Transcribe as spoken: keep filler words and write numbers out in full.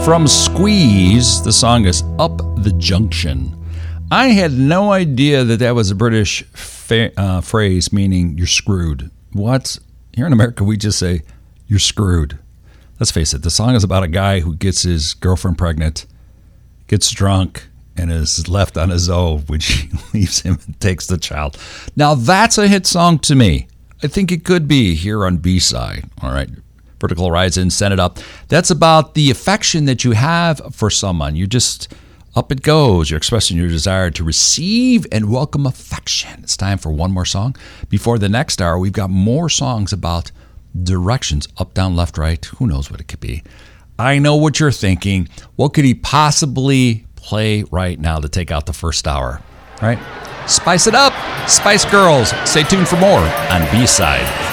From Squeeze, the song is Up the Junction. I had no idea that that was a British fa- uh, phrase meaning you're screwed. What? Here in America, we just say you're screwed. Let's face it, the song is about a guy who gets his girlfriend pregnant, gets drunk, and is left on his own when she leaves him and takes the child. Now, that's a hit song to me. I think it could be here on B-Side. All right. Vertical Horizon, send it up. That's about the affection that you have for someone. You just, up it goes. You're expressing your desire to receive and welcome affection. It's time for one more song. Before the next hour, we've got more songs about directions, up, down, left, right. Who knows what it could be? I know what you're thinking. What could he possibly play right now to take out the first hour? Right? Spice it up. Spice Girls. Stay tuned for more on B-Side.